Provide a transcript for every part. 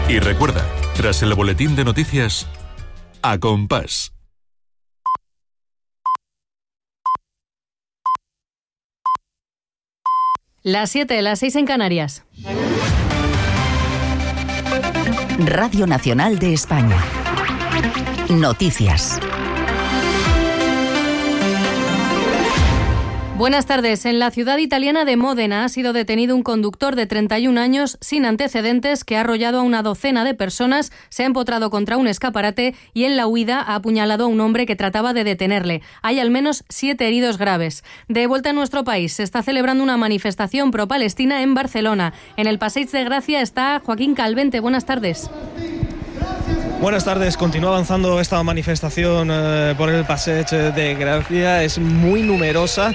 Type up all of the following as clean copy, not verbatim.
Y recuerda, tras el boletín de noticias, A Compás. Las 7, las 6 en Canarias. Radio Nacional de España. Noticias. Buenas tardes. En la ciudad italiana de Módena ha sido detenido un conductor de 31 años sin antecedentes que ha arrollado a una docena de personas, se ha empotrado contra un escaparate y en la huida ha apuñalado a un hombre que trataba de detenerle. Hay al menos 7 heridos graves. De vuelta a nuestro país, se está celebrando una manifestación pro-palestina en Barcelona. En el Passeig de Gracia está Joaquín Calvente. Buenas tardes. Buenas tardes. Continúa avanzando esta manifestación por el Passeig de Gracia. Es muy numerosa.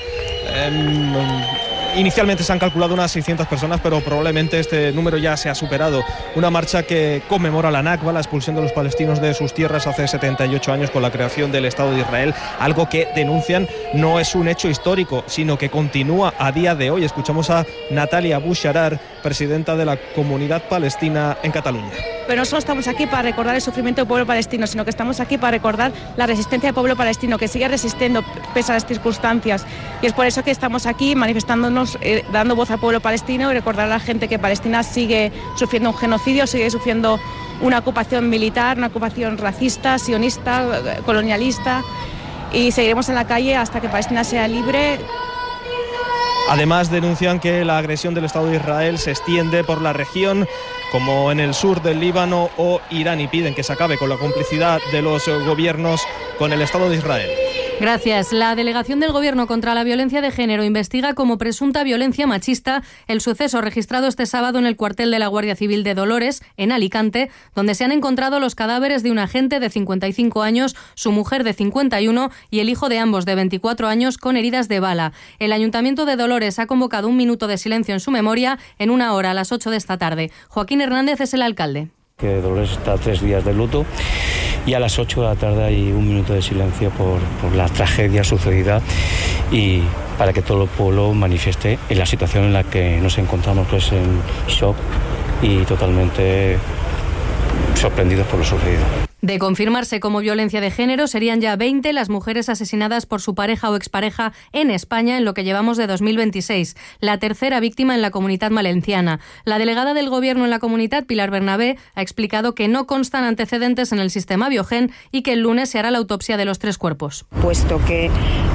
Inicialmente se han calculado unas 600 personas, pero probablemente este número ya se ha superado. Una marcha que conmemora la Nakba, la expulsión de los palestinos de sus tierras hace 78 años con la creación del Estado de Israel, algo que denuncian no es un hecho histórico, sino que continúa a día de hoy. Escuchamos a Natalia Boucharar, presidenta de la Comunidad Palestina en Cataluña. Pero no solo estamos aquí para recordar el sufrimiento del pueblo palestino, sino que estamos aquí para recordar la resistencia del pueblo palestino, que sigue resistiendo pese a las circunstancias. Y es por eso que estamos aquí manifestándonos, dando voz al pueblo palestino y recordar a la gente que Palestina sigue sufriendo un genocidio, sigue sufriendo una ocupación militar, una ocupación racista, sionista, colonialista. Y seguiremos en la calle hasta que Palestina sea libre. Además, denuncian que la agresión del Estado de Israel se extiende por la región, como en el sur del Líbano o Irán, y piden que se acabe con la complicidad de los gobiernos con el Estado de Israel. Gracias. La Delegación del Gobierno contra la Violencia de Género investiga como presunta violencia machista el suceso registrado este sábado en el cuartel de la Guardia Civil de Dolores, en Alicante, donde se han encontrado los cadáveres de un agente de 55 años, su mujer de 51 y el hijo de ambos de 24 años con heridas de bala. El Ayuntamiento de Dolores ha convocado un minuto de silencio en su memoria en una hora a las 8 de esta tarde. Joaquín Hernández es el alcalde. Que Dolores está a 3 días de luto y a las 8 de la tarde hay un minuto de silencio por la tragedia sucedida y para que todo el pueblo manifieste en la situación en la que nos encontramos, que es en shock y totalmente sorprendidos por lo sucedido. De confirmarse como violencia de género, serían ya 20 las mujeres asesinadas por su pareja o expareja en España en lo que llevamos de 2026, la tercera víctima en la Comunidad Valenciana. La delegada del Gobierno en la comunidad, Pilar Bernabé, ha explicado que no constan antecedentes en el sistema Biogen y que el lunes se hará la autopsia de los 3 cuerpos. Puesto que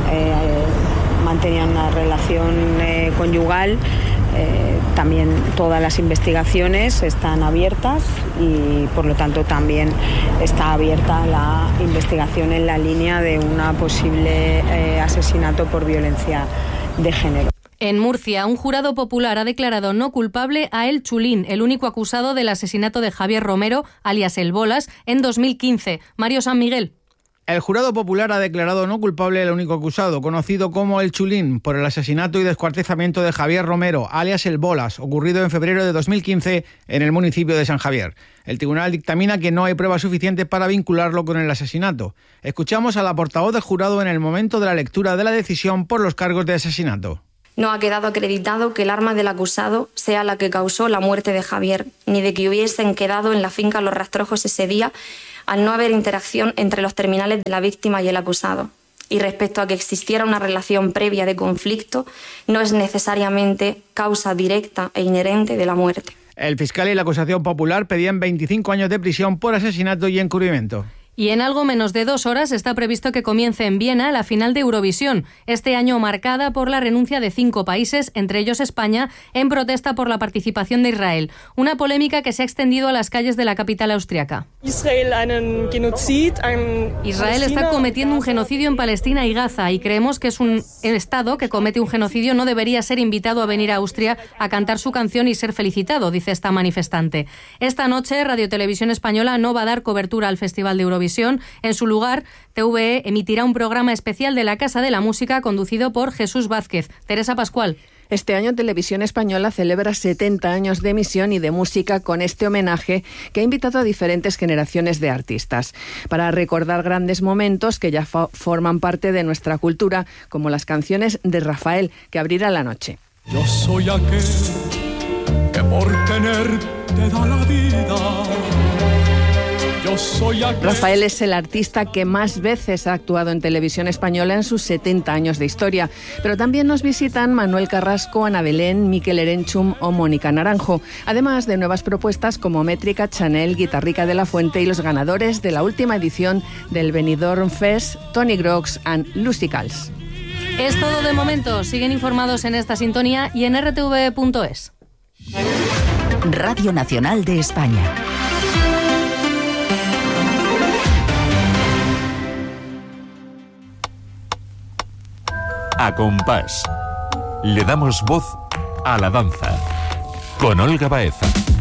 mantenían una relación conyugal, también todas las investigaciones están abiertas y por lo tanto también está abierta la investigación en la línea de una posible asesinato por violencia de género. En Murcia, un jurado popular ha declarado no culpable a El Chulín, el único acusado del asesinato de Javier Romero, alias El Bolas, en 2015. Mario San Miguel. El jurado popular ha declarado no culpable al único acusado, conocido como El Chulín, por el asesinato y descuartizamiento de Javier Romero, alias El Bolas, ocurrido en febrero de 2015 en el municipio de San Javier. El tribunal dictamina que no hay pruebas suficientes para vincularlo con el asesinato. Escuchamos a la portavoz del jurado en el momento de la lectura de la decisión por los cargos de asesinato. No ha quedado acreditado que el arma del acusado sea la que causó la muerte de Javier, ni de que hubiesen quedado en la finca Los Rastrojos ese día, al no haber interacción entre los terminales de la víctima y el acusado. Y respecto a que existiera una relación previa de conflicto, no es necesariamente causa directa e inherente de la muerte. El fiscal y la acusación popular pedían 25 años de prisión por asesinato y encubrimiento. Y en algo menos de 2 horas está previsto que comience en Viena la final de Eurovisión, este año marcada por la renuncia de 5 países, entre ellos España, en protesta por la participación de Israel. Una polémica que se ha extendido a las calles de la capital austriaca. Israel está cometiendo un genocidio en Palestina y Gaza y creemos que es un Estado que comete un genocidio no debería ser invitado a venir a Austria a cantar su canción y ser felicitado, dice esta manifestante. Esta noche Radio Televisión Española no va a dar cobertura al Festival de Eurovisión. En su lugar, TVE emitirá un programa especial de la Casa de la Música conducido por Jesús Vázquez. Teresa Pascual. Este año Televisión Española celebra 70 años de emisión y de música con este homenaje que ha invitado a diferentes generaciones de artistas para recordar grandes momentos que ya forman parte de nuestra cultura, como las canciones de Rafael, que abrirá la noche. Yo soy aquel que por tenerte da la vida. Yo soy aquel... Rafael es el artista que más veces ha actuado en televisión española en sus 70 años de historia, pero también nos visitan Manuel Carrasco, Ana Belén, Mikel Erenchum o Mónica Naranjo, además de nuevas propuestas como Métrica, Chanel, Guitarrica de la Fuente y los ganadores de la última edición del Benidorm Fest, Tony Grox and Lusicals. Es todo de momento. Siguen informados en esta sintonía y en rtv.es. Radio Nacional de España. A compás. Le damos voz a la danza. Con Olga Baeza.